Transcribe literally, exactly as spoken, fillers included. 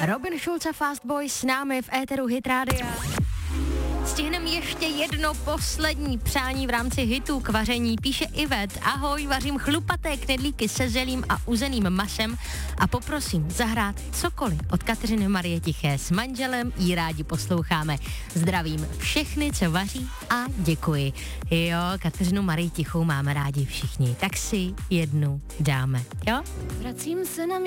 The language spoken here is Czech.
Robin Schulz a Fast Boy s námi v éteru Hit Rádia. Stihneme ještě jedno poslední přání v rámci hitů k vaření. Píše Ivet: ahoj, vařím chlupaté knedlíky se zelím a uzeným masem a poprosím zahrát cokoliv od Kateřiny Marie Tiché. S manželem jí rádi posloucháme. Zdravím všechny, co vaří a děkuji. Jo, Kateřinu Marii Tichou máme rádi všichni, tak si jednu dáme, jo? Vracím se na